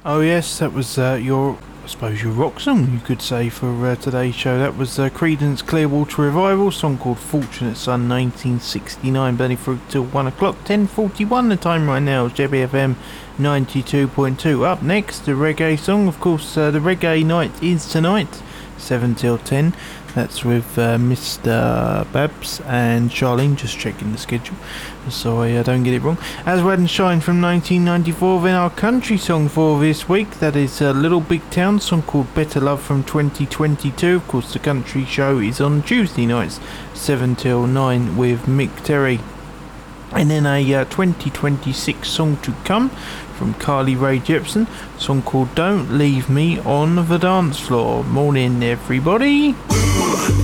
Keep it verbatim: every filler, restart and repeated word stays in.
Oh yes, that was uh, your, I suppose your rock song, you could say, for uh, today's show. That was uh, Creedence Clearwater Revival, song called Fortunate Son, nineteen sixty-nine, burning through till one o'clock, ten forty-one the time right now, J B F M ninety-two point two. Up next, the reggae song, of course, uh, the reggae night is tonight, seven till ten. That's with uh, Mister Babs and Charlene, just checking the schedule so I uh, don't get it wrong. As Red and Shine from nineteen ninety-four, then our country song for this week, that is a uh, Little Big Town, song called Better Love from twenty twenty-two. Of course, the country show is on Tuesday nights, seven till nine, with Mick Terry. And then a uh, twenty twenty-six song to come from Carly Rae Jepsen, song called Don't Leave Me on the Dance Floor. Morning, everybody.